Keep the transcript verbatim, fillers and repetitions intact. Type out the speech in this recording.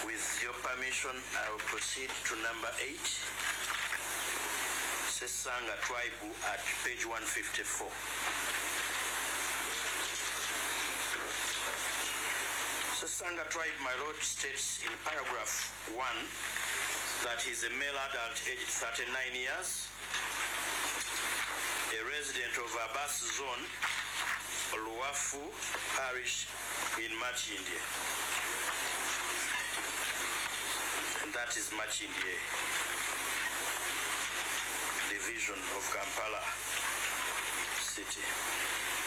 With your permission, I will proceed to number eight. Sesanga tribe at page one fifty-four. Sesanga tribe, my lord, states in paragraph one that he is a male adult aged thirty-nine years, a resident of Abbas Zone, Luwafu Parish in Machindye. And that is Machindye division of Kampala City.